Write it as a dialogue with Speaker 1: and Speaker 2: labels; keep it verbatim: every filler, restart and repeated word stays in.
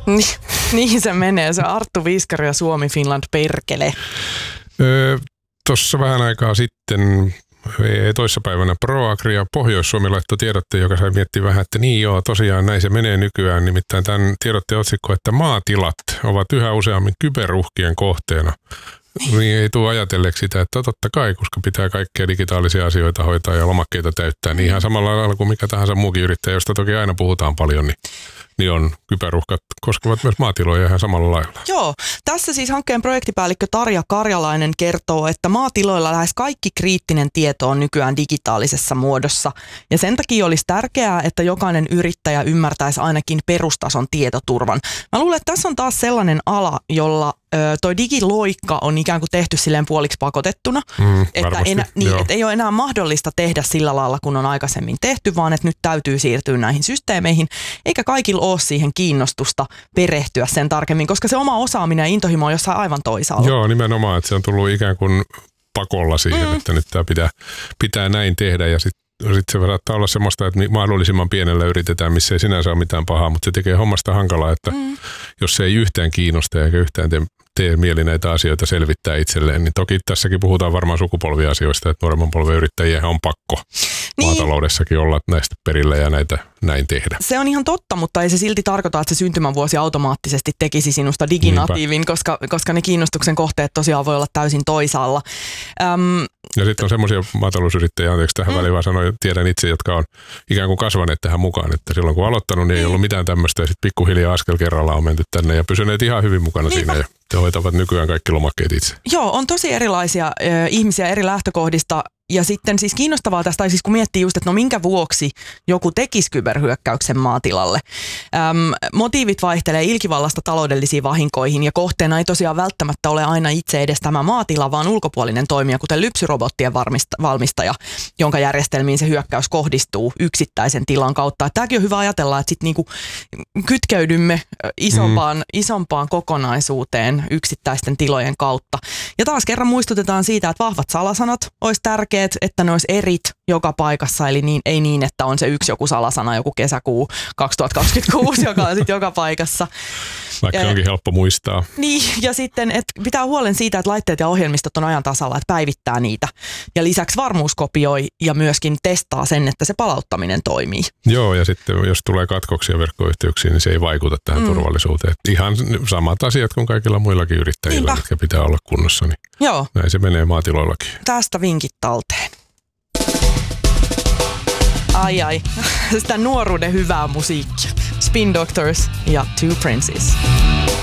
Speaker 1: Ni, niin se menee, se Arttu Viskari ja Suomi Finland perkele.
Speaker 2: Öö, Tuossa vähän aikaa sitten, ei toissapäivänä ProAgria Pohjois-Suomi laittoi tiedotteen, joka sai miettiä vähän, että niin joo, tosiaan näin se menee nykyään. Nimittäin tämän tiedotteen otsikko, että maatilat ovat yhä useammin kyberuhkien kohteena. Niin ei tule ajatelleeksi sitä, että totta kai, koska pitää kaikkia digitaalisia asioita hoitaa ja lomakkeita täyttää, niin ihan samalla lailla kuin mikä tahansa muukin yrittäjä, josta toki aina puhutaan paljon, niin, niin on kyberuhkat koskevat myös maatiloja ihan samalla lailla.
Speaker 1: Joo, tässä siis hankkeen projektipäällikkö Tarja Karjalainen kertoo, että maatiloilla lähes kaikki kriittinen tieto on nykyään digitaalisessa muodossa. Ja sen takia olisi tärkeää, että jokainen yrittäjä ymmärtäisi ainakin perustason tietoturvan. Mä luulen, että tässä on taas sellainen ala, jolla toi digiloikka on ikään kuin tehty silleen puoliksi pakotettuna,
Speaker 2: mm,
Speaker 1: että, enä, niin, että ei ole enää mahdollista tehdä sillä lailla, kun on aikaisemmin tehty, vaan että nyt täytyy siirtyä näihin systeemeihin, eikä kaikilla ole siihen kiinnostusta perehtyä sen tarkemmin, koska se oma osaaminen ja intohimo on jossain aivan toisaalla.
Speaker 2: Joo, nimenomaan, että se on tullut ikään kuin pakolla siihen, mm. että nyt tämä pitää, pitää näin tehdä ja sitten Sitten se saattaa olla semmoista, että mahdollisimman pienellä yritetään, missä ei sinänsä ole mitään pahaa, mutta se tekee hommasta hankalaa, että mm. jos se ei yhtään kiinnosta eikä yhtään tee, tee mieli näitä asioita selvittää itselleen, niin toki tässäkin puhutaan varmaan sukupolviasioista, että nuoremman polven yrittäjien on pakko niin maataloudessakin olla näistä perillä ja näitä näin tehdä.
Speaker 1: Se on ihan totta, mutta ei se silti tarkoita, että se syntymävuosi automaattisesti tekisi sinusta diginatiivin, koska, koska ne kiinnostuksen kohteet tosiaan voi olla täysin toisaalla. Öm,
Speaker 2: ja sitten on semmoisia maatalousyrittäjiä, anteeksi tähän mm. väliin vaan sanoin, tiedän itse, jotka on ikään kuin kasvaneet tähän mukaan, että silloin kun aloittanut, niin ei ollut mitään tämmöistä ja sitten pikkuhiljaa askel kerrallaan on menty tänne ja pysyneet ihan hyvin mukana Niinpä. siinä ja te hoitavat nykyään kaikki lomakkeet itse.
Speaker 1: Joo, on tosi erilaisia ö, ihmisiä eri lähtökohdista. Ja sitten siis kiinnostavaa tästä, tai siis kun miettii just, että no minkä vuoksi joku tekisi kyberhyökkäyksen maatilalle. Öm, motiivit vaihtelee ilkivallasta taloudellisiin vahinkoihin ja kohteena ei tosiaan välttämättä ole aina itse edes tämä maatila, vaan ulkopuolinen toimija, kuten lypsyrobottien valmistaja, jonka järjestelmiin se hyökkäys kohdistuu yksittäisen tilan kautta. Tämäkin on hyvä ajatella, että sitten niinku kytkeydymme isompaan, mm. isompaan kokonaisuuteen yksittäisten tilojen kautta. Ja taas kerran muistutetaan siitä, että vahvat salasanat olisi tärkeää, että ne olisi erit joka paikassa, eli niin, ei niin, että on se yksi joku salasana, joku kesäkuu kaksituhattakaksikymmentäkuusi, joka on sitten joka paikassa.
Speaker 2: Vaikka ja, onkin helppo muistaa.
Speaker 1: Niin, ja sitten että pitää huolen siitä, että laitteet ja ohjelmistot on ajan tasalla, että päivittää niitä. Ja lisäksi varmuuskopioi ja myöskin testaa sen, että se palauttaminen toimii. Joo,
Speaker 2: ja sitten jos tulee katkoksia verkkoyhteyksiin, niin se ei vaikuta tähän mm. turvallisuuteen. Että ihan samat asiat kuin kaikilla muillakin yrittäjillä, Niinpä. jotka pitää olla kunnossa. Niin Joo. Näin se menee maatiloillakin.
Speaker 1: Tästä vinkit talteen. Ai ai, sitä nuoruuden hyvää musiikkia. Spin Doctors ja Two Princes.